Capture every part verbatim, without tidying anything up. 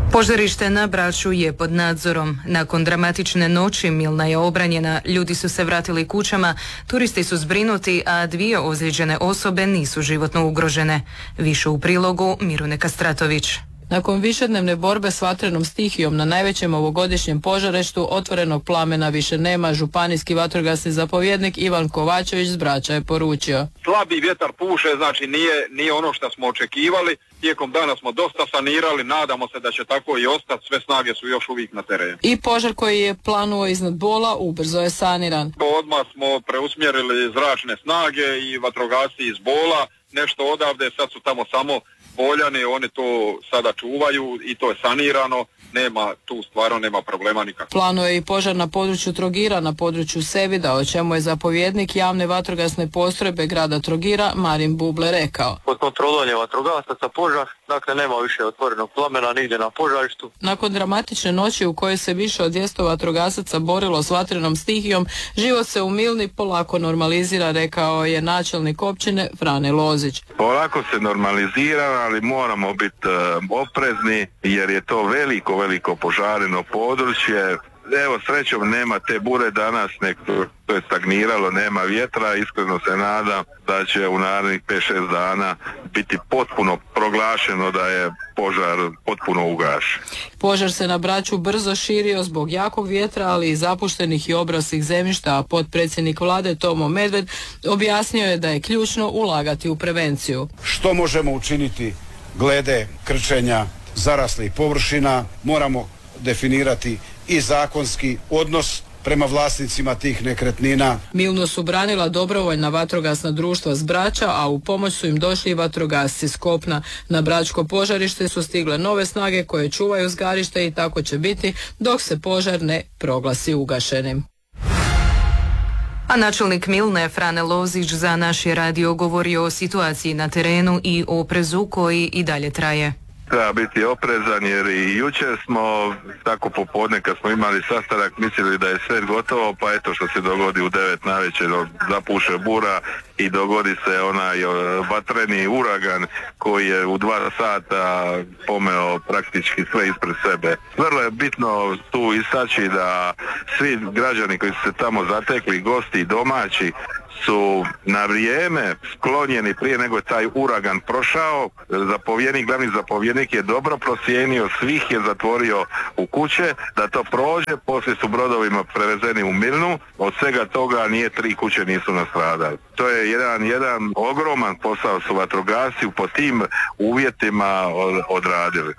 Požarište na Braču je pod nadzorom. Nakon dramatične noći Milna je obranjena, ljudi su se vratili kućama, turisti su zbrinuti, a dvije ozlijeđene osobe nisu životno ugrožene. Više u prilogu Mirune Kastratović. Nakon višednevne borbe s vatrenom stihijom na najvećem ovogodišnjem požarištu otvorenog plamena više nema. Županijski vatrogasni zapovjednik Ivan Kovačević s Brača je poručio: slabi vjetar puše, znači nije, nije ono što smo očekivali. Tijekom dana smo dosta sanirali, nadamo se da će tako i ostati, sve snage su još uvijek na terenu. I požar koji je planuo iznad Bola ubrzo je saniran. Odmah smo preusmjerili zračne snage i vatrogasci iz Bola, nešto odavde, sad su tamo samo Boljani, oni to sada čuvaju i to je sanirano, nema tu stvarno nema problema nikakvog. Planuje i požar na području Trogira, na području Sevida, o čemu je zapovjednik javne vatrogasne postrojbe grada Trogira Marin Buble rekao: pod kontrolom je vatrogasaca požar, dakle nema više otvorenog plamena nigdje na požarištu. Nakon dramatične noći u kojoj se više od dvjesto vatrogasaca borilo s vatrenom stihijom, život se u Milni polako normalizira, rekao je načelnik općine Frane Lozić. Polako se normalizira, ali moramo biti uh, oprezni jer je to veliko, veliko požareno područje. Evo, srećom nema te bure danas, nek to je stagniralo, nema vjetra, iskreno se nadam da će u narednih pet šest dana biti potpuno proglašeno da je požar potpuno ugašen. Požar se na Braču brzo širio zbog jakog vjetra, ali i zapuštenih i obraslih zemljišta, a potpredsjednik vlade Tomo Medved objasnio je da je ključno ulagati u prevenciju. Što možemo učiniti glede krčenja zaraslih površina? Moramo definirati i zakonski odnos prema vlasnicima tih nekretnina. Milnu su branila dobrovoljna vatrogasna društva s Brača, a u pomoć su im došli i vatrogasci s kopna. Na bračko požarište su stigle nove snage koje čuvaju zgarište i tako će biti dok se požar ne proglasi ugašenim. A načelnik Milne Frane Lozić za naš je radio govorio o situaciji na terenu i oprezu koji i dalje traje. Treba biti oprezan jer i jučer smo tako popodne kad smo imali sastanak mislili da je sve gotovo, pa eto što se dogodi u devet navečer, zapuše bura i dogodi se onaj vatreni uragan koji je u dva sata pomeo praktički sve ispred sebe. Vrlo je bitno tu istaći da svi građani koji su se tamo zatekli, gosti i domaći, su na vrijeme sklonjeni prije nego je taj uragan prošao. Zapovjednik, glavni zapovjednik je dobro procijenio, svih je zatvorio u kuće, da to prođe, poslije su brodovima prevezeni u Milnu, od svega toga nije tri kuće nisu nastradali. To je jedan, jedan ogroman posao su vatrogasci po tim uvjetima odradili.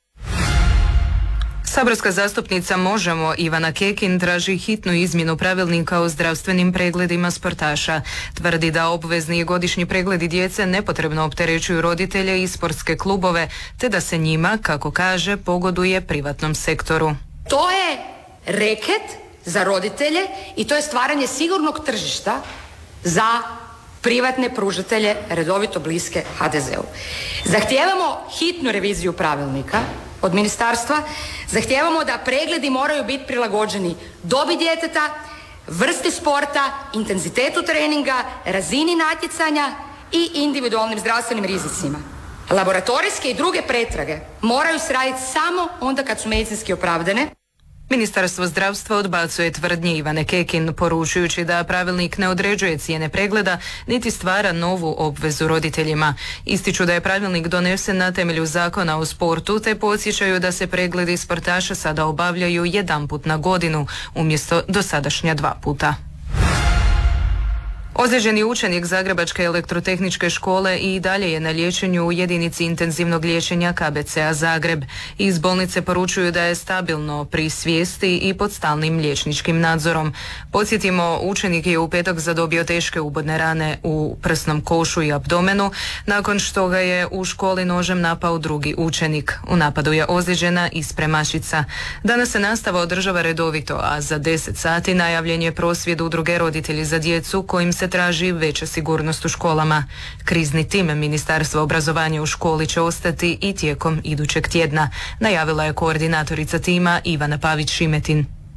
Saborska zastupnica Možemo Ivana Kekin traži hitnu izmjenu pravilnika o zdravstvenim pregledima sportaša. Tvrdi da obvezni godišnji pregledi djece nepotrebno opterećuju roditelje i sportske klubove, te da se njima, kako kaže, pogoduje privatnom sektoru. To je reket za roditelje i to je stvaranje sigurnog tržišta za privatne pružatelje redovito bliske ha de zeu. Zahtijevamo hitnu reviziju pravilnika od ministarstva, zahtijevamo da pregledi moraju biti prilagođeni dobi djeteta, vrsti sporta, intenzitetu treninga, razini natjecanja i individualnim zdravstvenim rizicima. Laboratorijske i druge pretrage moraju se raditi samo onda kad su medicinski opravdane. Ministarstvo zdravstva odbacuje tvrdnje Ivane Kekin, poručujući da pravilnik ne određuje cijene pregleda niti stvara novu obvezu roditeljima. Ističu da je pravilnik donesen na temelju zakona o sportu, te podsjećaju da se pregledi sportaša sada obavljaju jedanput na godinu umjesto dosadašnja dva puta. Ozlijeđeni učenik Zagrebačke elektrotehničke škole i dalje je na liječenju u jedinici intenzivnog liječenja ka be ce a Zagreb. Iz bolnice poručuju da je stabilno pri svijesti i pod stalnim liječničkim nadzorom. Podsjetimo, učenik je u petak zadobio teške ubodne rane u prsnom košu i abdomenu, nakon što ga je u školi nožem napao drugi učenik. U napadu je ozlijeđena i spremačica. Danas se nastava održava redovito, a za deset sati najavljen je prosvjed udruge Roditelji za djecu kojim se traži veća sigurnost u školama. Krizni tim Ministarstva obrazovanja u školi će ostati i tijekom idućeg tjedna, najavila je koordinatorica tima Ivana Pavić-Šimetin.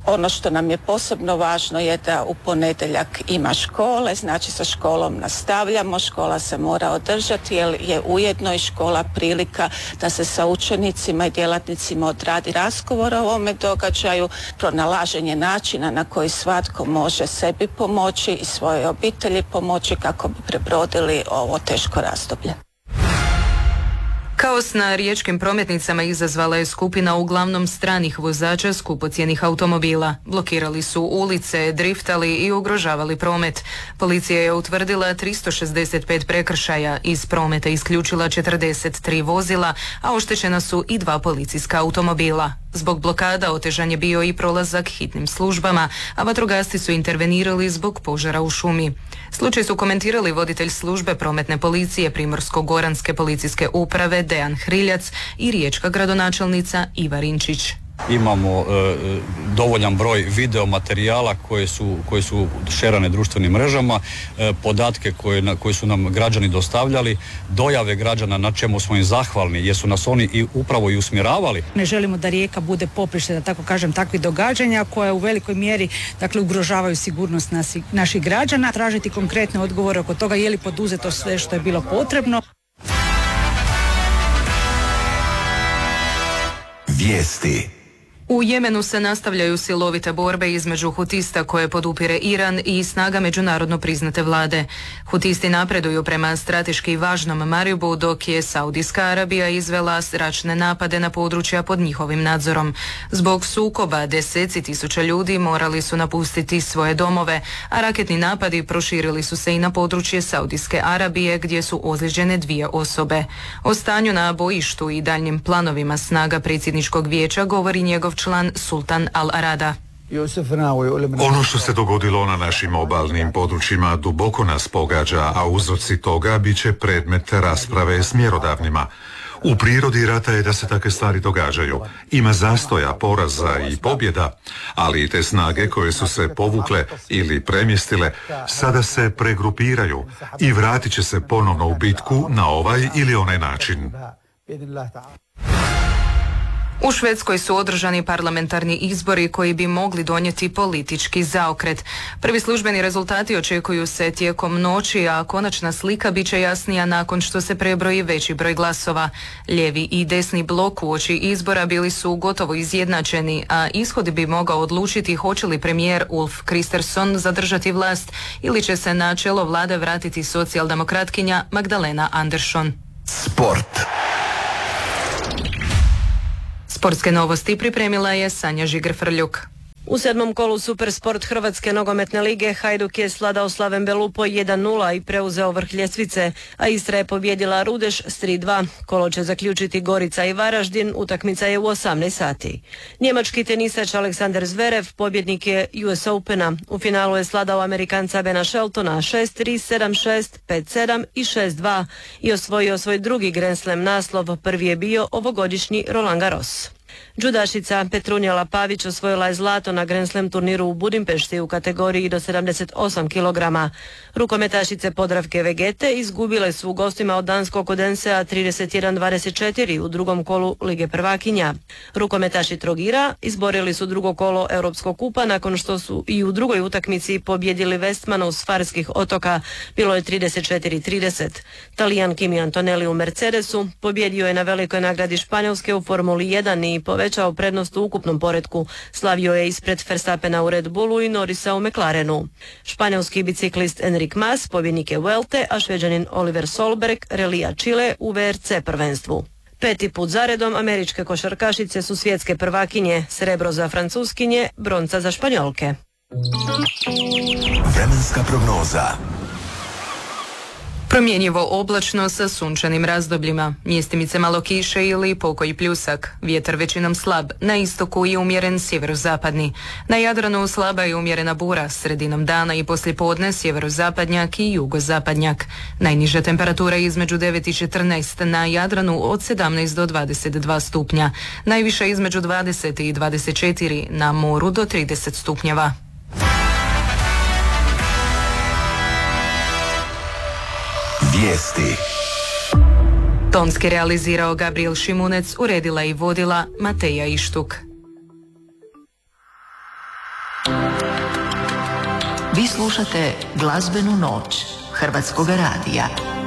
Ono što nam je posebno važno je da u ponedjeljak ima škole, znači sa školom nastavljamo, škola se mora održati jer je ujedno i škola prilika da se sa učenicima i djelatnicima odradi razgovor o ovome događaju, pronalaženje načina na koji svatko može sebi pomoći i svojoj obitelji pomoći kako bi prebrodili ovo teško razdoblje. Kaos na riječkim prometnicama izazvala je skupina uglavnom stranih vozača skupocjenih automobila. Blokirali su ulice, driftali i ugrožavali promet. Policija je utvrdila tristo šezdeset pet prekršaja, iz prometa isključila četrdeset tri vozila, a oštećena su i dva policijska automobila. Zbog blokada otežan je bio i prolazak hitnim službama, a vatrogasci su intervenirali zbog požara u šumi. Slučaj su komentirali voditelj službe prometne policije Primorsko-goranske policijske uprave Dejan Hriljac i riječka gradonačelnica Iva Rinčić. Imamo e, dovoljan broj video materijala koje su, koje su šerane društvenim mrežama, e, podatke koje, na, koje su nam građani dostavljali, dojave građana na čemu smo im zahvalni jer su nas oni i upravo i usmjeravali. Ne želimo da Rijeka bude poprište, da tako kažem, takvih događanja koje u velikoj mjeri dakle, ugrožavaju sigurnost nasi, naših građana. Tražiti konkretne odgovore oko toga je li poduzeto sve što je bilo potrebno. Vijesti. U Jemenu se nastavljaju silovite borbe između hutista koje podupire Iran i snaga međunarodno priznate vlade. Hutisti napreduju prema strateški važnom Maribu, dok je Saudijska Arabija izvela zračne napade na područja pod njihovim nadzorom. Zbog sukoba deseci tisuća ljudi morali su napustiti svoje domove, a raketni napadi proširili su se i na područje Saudijske Arabije gdje su ozlijeđene dvije osobe. O stanju na bojištu i daljnjim planovima snaga predsjedničkog vijeća govori njegov član Sultan Al-Arada. Ono što se dogodilo na našim obalnim područjima duboko nas pogađa, a uzroci toga bit će predmet rasprave s mjerodavnima. U prirodi rata je da se takve stvari događaju. Ima zastoja, poraza i pobjeda, ali i te snage koje su se povukle ili premjestile sada se pregrupiraju i vratit će se ponovno u bitku na ovaj ili onaj način. U Švedskoj su održani parlamentarni izbori koji bi mogli donijeti politički zaokret. Prvi službeni rezultati očekuju se tijekom noći, a konačna slika bit će jasnija nakon što se prebroji veći broj glasova. Lijevi i desni blok uoči izbora bili su gotovo izjednačeni, a ishod bi mogao odlučiti hoće li premijer Ulf Kristersson zadržati vlast ili će se na čelo vlade vratiti socijaldemokratkinja Magdalena Andersson. Sport. Sportske novosti pripremila je Sanja Žiger-Frljuk. U sedmom kolu Supersport Hrvatske nogometne lige Hajduk je sladao Slaven Belupo jedan nula i preuzeo vrh ljestvice, a Istra je pobjedila Rudeš s tri dva. Kolo će zaključiti Gorica i Varaždin, utakmica je u osamnaest sati. Njemački tenisač Aleksander Zverev pobjednik je U S Opena. U finalu je sladao Amerikanca Bena Sheltona šest tri, sedam šest, pet sedam i šest dva i osvojio svoj drugi Grand Slam naslov, prvi je bio ovogodišnji Roland Garros. Džudašica Petrunjala Pavić osvojila je zlato na Grand Slam turniru u Budimpešti u kategoriji do sedamdeset osam kilograma. Rukometašice Podravke Vegete izgubile su u gostima od danskog Odensea trideset jedan dvadeset četiri u drugom kolu Lige prvakinja. Rukometaši Trogira izborili su drugo kolo Europskog kupa nakon što su i u drugoj utakmici pobjedili Westmanu s Farskih otoka. Bilo je trideset četiri trideset. Talijan Kimi Antonelli u Mercedesu pobjedio je na velikoj nagradi Španjolske u Formuli jedan i povećao prednost u ukupnom poretku. Slavio je ispred Verstappena u Red Bullu i Norrisa u McLarenu. Španjolski biciklist Enric Mas pobjednik je Vuelte, a Šveđanin Oliver Solberg relija Chile u V R C prvenstvu. Peti put zaredom američke košarkašice su svjetske prvakinje, srebro za Francuskinje, bronca za Španjolke. Vremenska prognoza. Promjenjivo oblačno sa sunčanim razdobljima, mjestimice malo kiše ili pokoji pljusak, vjetar većinom slab, na istoku i umjeren sjeverozapadni. Na Jadranu slaba i umjerena bura, sredinom dana i poslijepodne sjeverozapadnjak i jugozapadnjak. Najniža temperatura između devet i četrnaest, na Jadranu od sedamnaest do dvadeset dva stupnja, najviša između dvadeset i dvadeset četiri, na moru do trideset stupnjeva. Vijesti. Tonski realizirao Gabriel Šimunec, uredila i vodila Mateja Ištuk. Vi slušate Glazbenu noć Hrvatskog radija.